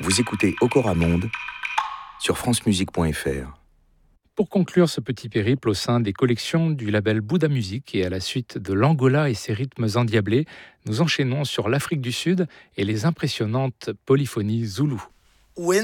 Vous écoutez Okora Monde sur francemusique.fr. Pour conclure ce petit périple au sein des collections du label Bouddha Music et à la suite de l'Angola et ses rythmes endiablés, nous enchaînons sur l'Afrique du Sud et les impressionnantes polyphonies zoulou.